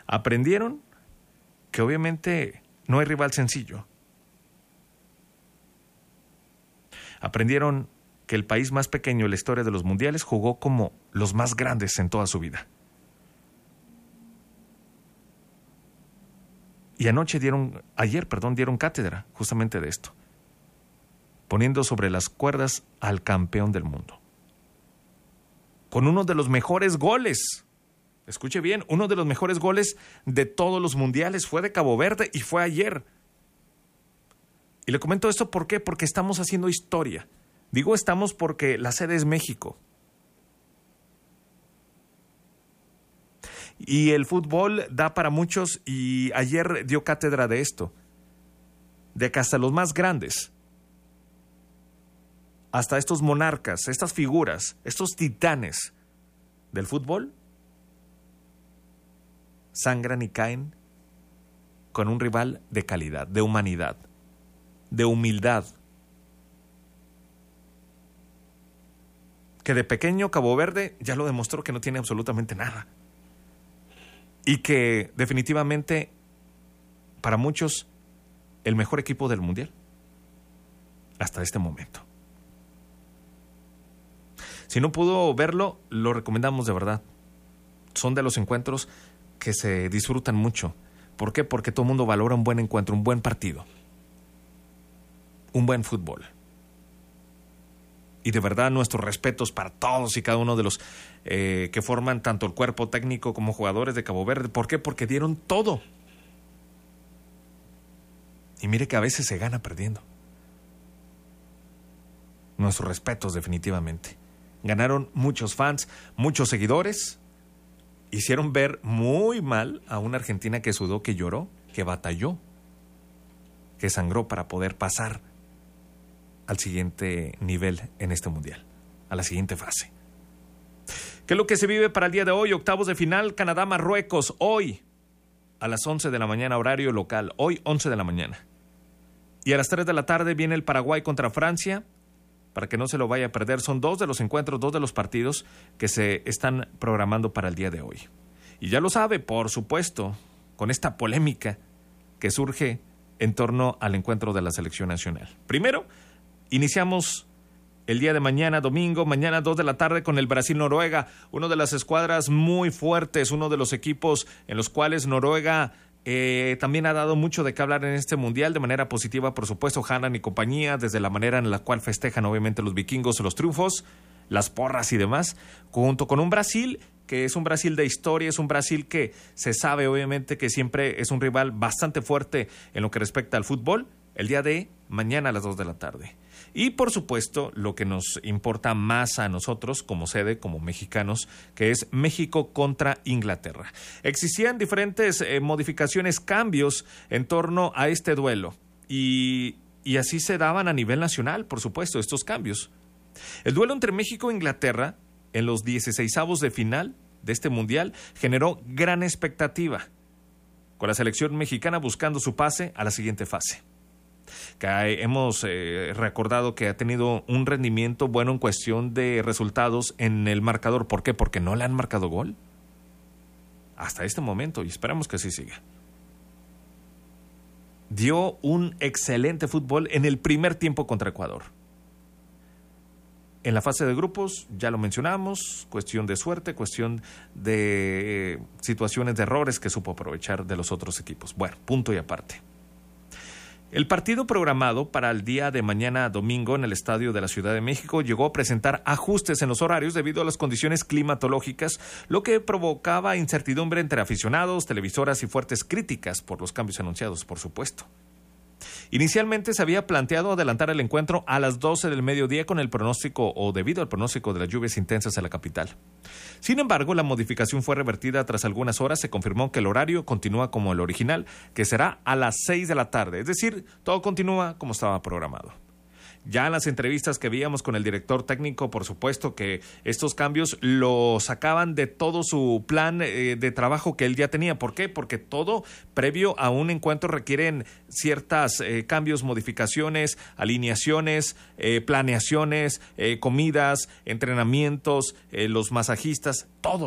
Aprendieron que obviamente no hay rival sencillo. Aprendieron que el país más pequeño en la historia de los mundiales jugó como los más grandes en toda su vida. Y ayer dieron cátedra justamente de esto, poniendo sobre las cuerdas al campeón del mundo. Con uno de los mejores goles, escuche bien, uno de los mejores goles de todos los mundiales fue de Cabo Verde y fue ayer. Y le comento esto, ¿por qué? Porque estamos haciendo historia. Digo estamos porque la sede es México. Y el fútbol da para muchos, y ayer dio cátedra de esto, de que hasta los más grandes, hasta estos monarcas, estas figuras, estos titanes del fútbol, sangran y caen con un rival de calidad, de humanidad, de humildad. Que de pequeño Cabo Verde ya lo demostró que no tiene absolutamente nada. Y que definitivamente, para muchos, el mejor equipo del mundial hasta este momento. Si no pudo verlo, lo recomendamos de verdad. Son de los encuentros que se disfrutan mucho. ¿Por qué? Porque todo el mundo valora un buen encuentro, un buen partido, un buen fútbol. Y de verdad nuestros respetos para todos y cada uno de los que forman tanto el cuerpo técnico como jugadores de Cabo Verde. ¿Por qué? Porque dieron todo. Y mire que a veces se gana perdiendo. Nuestros respetos definitivamente. Ganaron muchos fans, muchos seguidores. Hicieron ver muy mal a una Argentina que sudó, que lloró, que batalló, que sangró para poder pasar al siguiente nivel en este mundial, a la siguiente fase. ¿Qué es lo que se vive para el día de hoy? Octavos de final, Canadá-Marruecos, hoy a las 11 de la mañana, horario local, hoy 11 de la mañana. Y a las 3 de la tarde viene el Paraguay contra Francia, para que no se lo vaya a perder. Son dos de los encuentros, dos de los partidos que se están programando para el día de hoy. Y ya lo sabe, por supuesto, con esta polémica que surge en torno al encuentro de la selección nacional. Primero, iniciamos el día de mañana, domingo, mañana 2 de la tarde con el Brasil-Noruega, una de las escuadras muy fuertes, uno de los equipos en los cuales Noruega también ha dado mucho de qué hablar en este mundial, de manera positiva, por supuesto, Haaland y compañía, desde la manera en la cual festejan obviamente los vikingos los triunfos, las porras y demás, junto con un Brasil que es un Brasil de historia, es un Brasil que se sabe obviamente que siempre es un rival bastante fuerte en lo que respecta al fútbol, el día de mañana a las 2 de la tarde. Y por supuesto, lo que nos importa más a nosotros como sede, como mexicanos, que es México contra Inglaterra. Existían diferentes modificaciones, cambios en torno a este duelo. Y así se daban a nivel nacional, por supuesto, estos cambios. El duelo entre México e Inglaterra en los 16avos de final de este mundial generó gran expectativa, con la selección mexicana buscando su pase a la siguiente fase. Que hemos recordado que ha tenido un rendimiento bueno en cuestión de resultados en el marcador. ¿Por qué? Porque no le han marcado gol hasta este momento y esperamos que así siga. Dio un excelente fútbol en el primer tiempo contra Ecuador. En la fase de grupos, ya lo mencionamos, cuestión de suerte, cuestión de situaciones de errores que supo aprovechar de los otros equipos. Bueno, punto y aparte. El partido programado para el día de mañana domingo en el Estadio de la Ciudad de México llegó a presentar ajustes en los horarios debido a las condiciones climatológicas, lo que provocaba incertidumbre entre aficionados, televisoras y fuertes críticas por los cambios anunciados, por supuesto. Inicialmente se había planteado adelantar el encuentro a las 12 del mediodía con el pronóstico o debido al pronóstico de las lluvias intensas en la capital. Sin embargo, la modificación fue revertida tras algunas horas. Se confirmó que el horario continúa como el original, que será a las 6 de la tarde. Es decir, todo continúa como estaba programado. Ya en las entrevistas que veíamos con el director técnico, por supuesto que estos cambios lo sacaban de todo su plan de trabajo que él ya tenía. ¿Por qué? Porque todo previo a un encuentro requieren ciertas cambios, modificaciones, alineaciones, planeaciones, comidas, entrenamientos, los masajistas, todo.